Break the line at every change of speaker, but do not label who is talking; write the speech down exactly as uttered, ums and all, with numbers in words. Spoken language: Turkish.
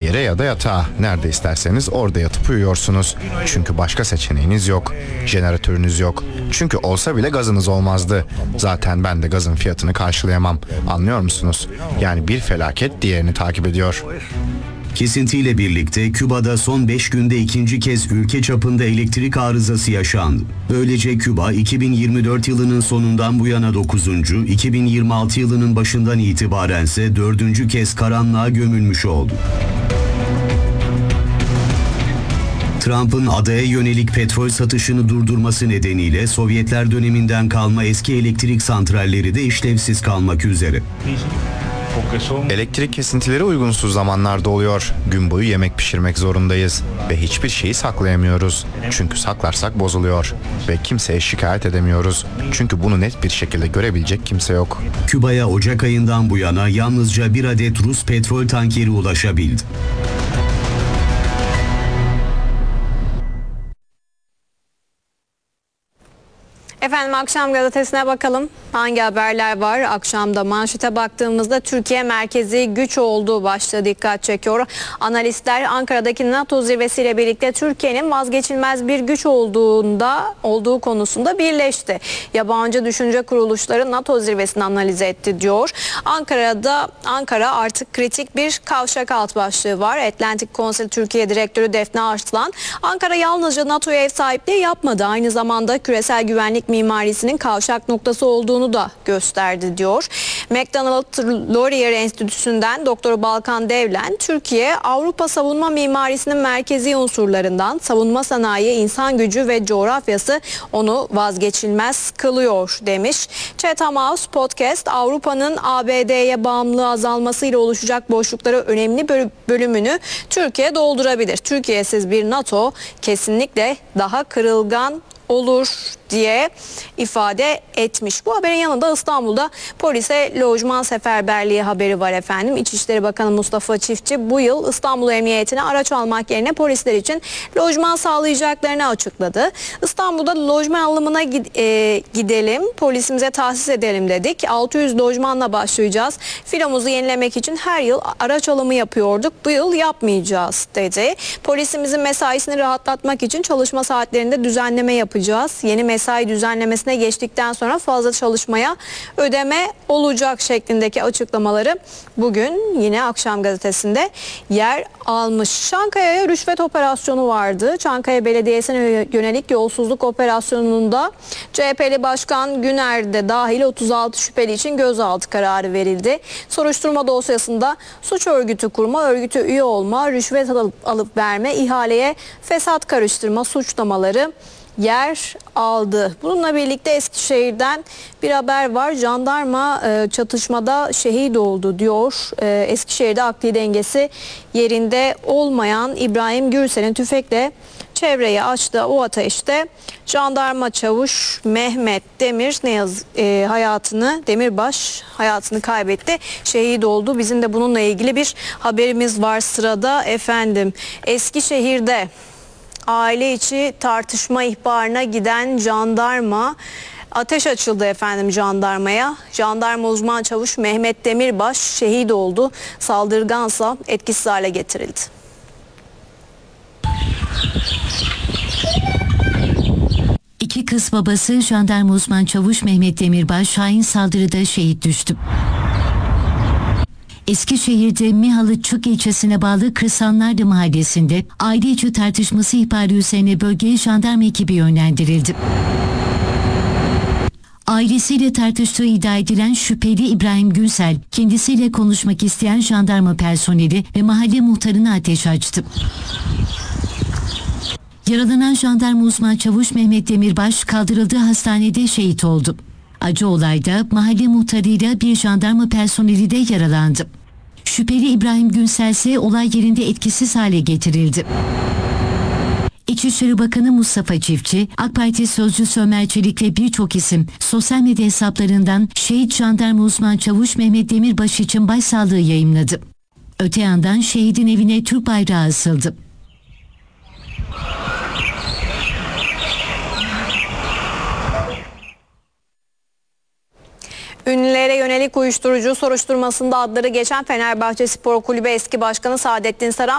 yere ya da yatağa, nerede isterseniz orada yatıp uyuyorsunuz. Çünkü başka seçeneğiniz yok. Jeneratörünüz yok. Çünkü olsa bile gazınız olmazdı. Zaten ben de gazın fiyatını karşılayamam. Anlıyor musunuz? Yani bir felaket diğerini takip ediyor.
Kesintiyle birlikte Küba'da son beş günde ikinci kez ülke çapında elektrik arızası yaşandı. Böylece Küba iki bin yirmi dört yılının sonundan bu yana dokuzuncu, iki bin yirmi altı yılının başından itibarense dördüncü kez karanlığa gömülmüş oldu. Trump'ın adaya yönelik petrol satışını durdurması nedeniyle Sovyetler döneminden kalma eski elektrik santralleri de işlevsiz kalmak üzere.
Elektrik kesintileri uygunsuz zamanlarda oluyor. Gün boyu yemek pişirmek zorundayız ve hiçbir şeyi saklayamıyoruz. Çünkü saklarsak bozuluyor ve kimseye şikayet edemiyoruz. Çünkü bunu net bir şekilde görebilecek kimse yok.
Küba'ya Ocak ayından bu yana yalnızca bir adet Rus petrol tankeri ulaşabildi.
Efendim akşam gazetesine bakalım. Hangi haberler var? Akşamda manşete baktığımızda Türkiye merkezi güç olduğu başlığı dikkat çekiyor. Analistler Ankara'daki NATO zirvesiyle birlikte Türkiye'nin vazgeçilmez bir güç olduğunda olduğu konusunda birleşti. Yabancı düşünce kuruluşları NATO zirvesini analiz etti diyor. Ankara'da Ankara artık kritik bir kavşak alt başlığı var. Atlantic Council Türkiye Direktörü Defne Arslan, Ankara yalnızca NATO'ya ev sahipliği yapmadı. Aynı zamanda küresel güvenlik mimarisinin kavşak noktası olduğunu da gösterdi diyor. McDonald Laurier Enstitüsü'nden Doktor Balkan Devlen, Türkiye Avrupa savunma mimarisinin merkezi unsurlarından savunma sanayi, insan gücü ve coğrafyası onu vazgeçilmez kılıyor demiş. Chatham House Podcast, Avrupa'nın A B D'ye bağımlılığı azalmasıyla oluşacak boşlukları önemli bölümünü Türkiye doldurabilir. Türkiye'siz bir NATO kesinlikle daha kırılgan olur diye ifade etmiş. Bu haberin yanında İstanbul'da polise lojman seferberliği haberi var efendim. İçişleri Bakanı Mustafa Çiftçi bu yıl İstanbul Emniyetine araç almak yerine polisler için lojman sağlayacaklarını açıkladı. İstanbul'da lojman alımına gidelim, polisimize tahsis edelim dedik. altı yüz lojmanla başlayacağız. Filomuzu yenilemek için her yıl araç alımı yapıyorduk. Bu yıl yapmayacağız dedi. Polisimizin mesaisini rahatlatmak için çalışma saatlerinde düzenleme yapacağız. Yeni mesai düzenlemesine geçtikten sonra fazla çalışmaya ödeme olacak şeklindeki açıklamaları bugün yine Akşam Gazetesi'nde yer almış. Çankaya'ya rüşvet operasyonu vardı. Çankaya Belediyesi'ne yönelik yolsuzluk operasyonunda C H P'li Başkan Güner de dahil otuz altı şüpheli için gözaltı kararı verildi. Soruşturma dosyasında suç örgütü kurma, örgütü üye olma, rüşvet alıp, alıp verme, ihaleye fesat karıştırma suçlamaları yer aldı. Bununla birlikte Eskişehir'den bir haber var. Jandarma e, çatışmada şehit oldu diyor. E, Eskişehir'de akli dengesi yerinde olmayan İbrahim Gürsel'in tüfekle çevreyi açtığı o ateşte jandarma çavuş Mehmet Demir ne yaz e, hayatını Demirbaş hayatını kaybetti. Şehit oldu. Bizim de bununla ilgili bir haberimiz var sırada efendim. Eskişehir'de aile içi tartışma ihbarına giden jandarma ateş açıldı efendim jandarmaya. Jandarma uzman çavuş Mehmet Demirbaş şehit oldu. Saldırgansa etkisiz hale getirildi.
İki kız babası jandarma uzman çavuş Mehmet Demirbaş Şahin saldırıda şehit düştü. Eskişehir'de Mihalıçık ilçesine bağlı Kırsanlardı mahallesinde aile içi tartışması ihbarı üzerine bölgeye jandarma ekibi yönlendirildi. Ailesiyle tartıştığı iddia edilen şüpheli İbrahim Günsel, kendisiyle konuşmak isteyen jandarma personeli ve mahalle muhtarına ateş açtı. Yaralanan jandarma uzman çavuş Mehmet Demirbaş kaldırıldığı hastanede şehit oldu. Acı olayda mahalle muhtarıyla bir jandarma personeli de yaralandı. Şüpheli İbrahim Günsel ise olay yerinde etkisiz hale getirildi. İçişleri Bakanı Mustafa Çiftçi, AK Parti sözcüsü Ömer Çelik ve birçok isim sosyal medya hesaplarından şehit jandarma uzman çavuş Mehmet Demirbaş için başsağlığı yayımladı. Öte yandan şehidin evine Türk bayrağı asıldı.
Ünlülere yönelik uyuşturucu soruşturmasında adları geçen Fenerbahçe Spor Kulübü eski başkanı Saadettin Saran